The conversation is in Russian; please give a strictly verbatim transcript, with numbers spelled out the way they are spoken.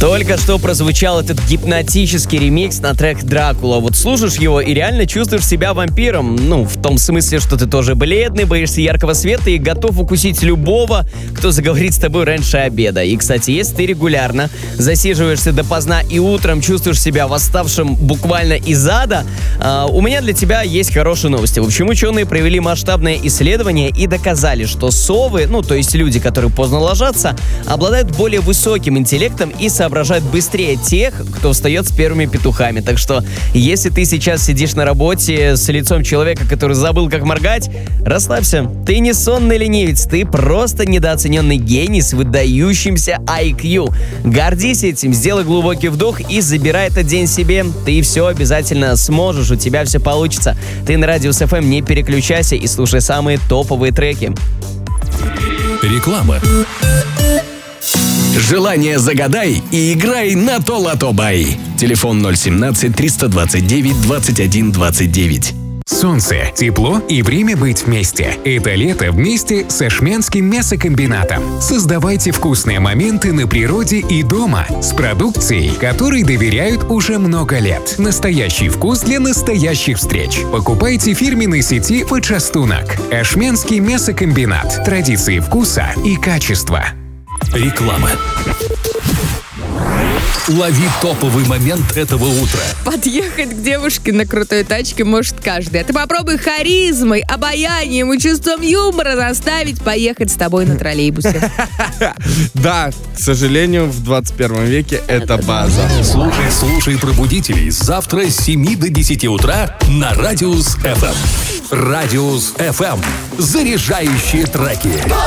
Только что прозвучал этот гипнотический ремикс на трек «Дракула». Вот слушаешь его и реально чувствуешь себя вампиром. Ну, в том смысле, что ты тоже бледный, боишься яркого света и готов укусить любого, кто заговорит с тобой раньше обеда. И, кстати, если ты регулярно засиживаешься допоздна и утром чувствуешь себя восставшим буквально из ада, э, у меня для тебя есть хорошие новости. В общем, ученые провели масштабное исследование и доказали, что совы, ну, то есть люди, которые поздно ложатся, обладают более высоким интеллектом и соображают быстрее тех, кто встает с первыми петухами. Так что, если ты сейчас сидишь на работе с лицом человека, который забыл, как моргать, расслабься. Ты не сонный ленивец, ты просто недооцененный гений с выдающимся ай кью. Гордись этим, сделай глубокий вдох и забирай этот день себе. Ты все обязательно сможешь, у тебя все получится. Ты на Радиус эф эм, не переключайся и слушай самые топовые треки. Реклама. Желание загадай и играй на то лото бай. Телефон ноль семнадцать триста двадцать девять двадцать один двадцать девять. Солнце, тепло и время быть вместе. Это лето вместе с Ашмянским мясокомбинатом. Создавайте вкусные моменты на природе и дома с продукцией, которой доверяют уже много лет. Настоящий вкус для настоящих встреч. Покупайте фирменной сети «Почастунок». Ашмянский мясокомбинат. Традиции вкуса и качества. Реклама. Лови топовый момент этого утра. Подъехать к девушке на крутой тачке может каждый. А ты попробуй харизмой, обаянием и чувством юмора заставить поехать с тобой на троллейбусе. Да, к сожалению, в двадцать первом веке это база. Слушай, слушай пробудителей завтра с семи до десяти утра на Радиус эф эм. Радиус эф эм. Заряжающие треки.